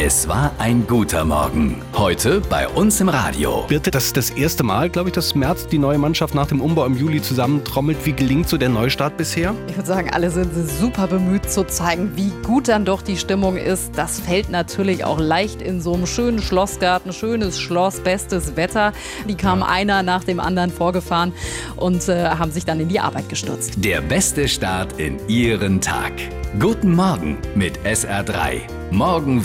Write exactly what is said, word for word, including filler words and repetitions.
Es war ein guter Morgen. Heute bei uns im Radio. Birte, das ist das erste Mal, glaube ich, dass Merz die neue Mannschaft nach dem Umbau im Juli zusammentrommelt. Wie gelingt so der Neustart bisher? Ich würde sagen, alle sind super bemüht zu zeigen, wie gut dann doch die Stimmung ist. Das fällt natürlich auch leicht in so einem schönen Schlossgarten, schönes Schloss, bestes Wetter. Die kamen einer nach dem anderen vorgefahren und äh, haben sich dann in die Arbeit gestürzt. Der beste Start in Ihren Tag. Guten Morgen mit S R drei. Morgen